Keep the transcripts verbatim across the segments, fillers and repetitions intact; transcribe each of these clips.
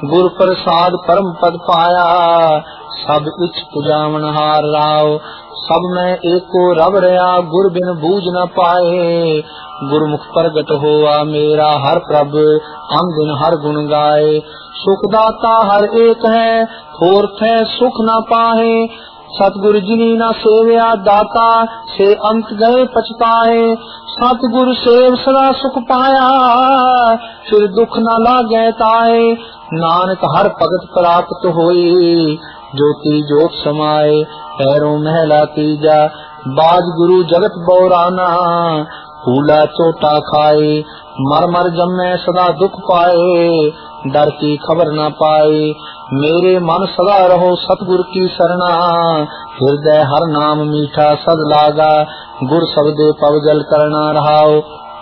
गुर प्रसाद परम पद पाया, सब इच पुजावन हार राव। सब में एको रब रया, गुर बिन बूझ न पाए। गुरमुख प्रगट होआ मेरा हर प्रभ, अन दिन हर गुण गाए। सुखदाता हर एक है, होरथ है सुख न पाए। सतगुरु जिनी न सेव्या दाता, से अंत गए पछताए। सतगुरु सेव सदा सुख पाया, फिर दुख न लागे ताए। नानक हर भगत प्राप्त होई, ज्योति जोत समाए। पैरों महला तीजा, बाज गुरु जगत बौराना। फूला चोटा खाए, मर मर जम्मे सदा दुख पाए। डर की खबर न पाए, मेरे मन सदा रहो सतगुर की सरना। हृदय हर नाम मीठा सद लागा, गुर शब्दे पवजल करना रहाओ।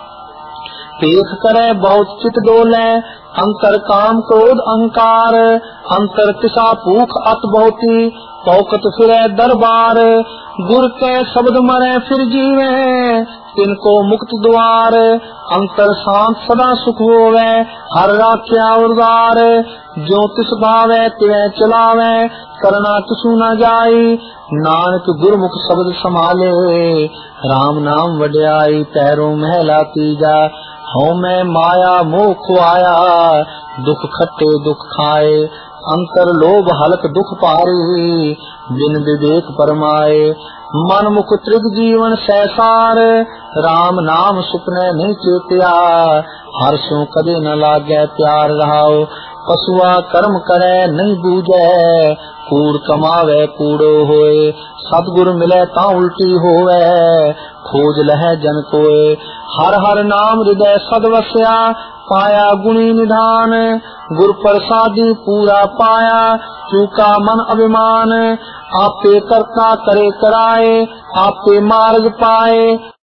पेख करे बहुत चित डोले, अंतर काम क्रोध अहंकार। अंतर तिसा भूख अत बहुती, पौकत फिरे दरबार। गुर के शब्द मरे फिर जीवे, तिनको मुक्त द्वार। अंतर शांत सदा सुख होवे, हर राख्या उदार। जो तिस भावे तिवे चलावे, करना तिसु न जाई। नानक गुरमुख शब्द संभाले, राम नाम वड्याई। पैरों महला तीजा, हूँ मैं माया मोह खुआया। दुख खट्टे दुख खाए, अंतर लोभ हलक दुख पारी। बिन विवेक परमाए, मन मुख त्रिग जीवन सैसार। राम नाम सुपने नहीं चेतिया, हर्षों कदे न लागे प्यार रहाओ। पशुआ कर्म करे नहीं बूझे, कूड़ कमावे कूड़ो होए। सतगुरु मिले ता उल्टी होवे, खोज लहे जन कोए। हर हर नाम हृदय सद वस्या, पाया गुणी निधान। गुर प्रसादी पूरा पाया, चूका मन अभिमान। आपे करता करे कराए, आपे मार्ग पाए।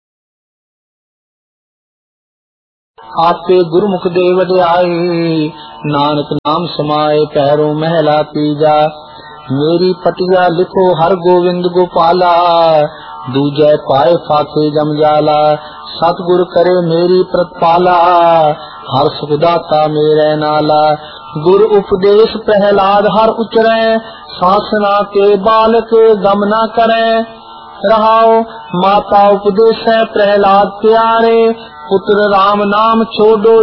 आपे गुरुमुख देव दयाई, नानक नाम समाए। पैरों महला तीजा, मेरी पटिया लिखो हर गोविंद गोपाला। दूजे पाए फाके जम जाला, सतगुर करे मेरी प्रतिपाला। हर सुखदाता मेरे नाला, गुर उपदेश प्रहलाद हर उचरे। सासना के बालक गम न करे, रहाओ। माता उपदेश है प्रहलाद प्यारे। पुत्र राम नाम छोड़ो